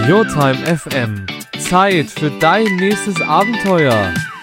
Your Time FM. Zeit für dein nächstes Abenteuer.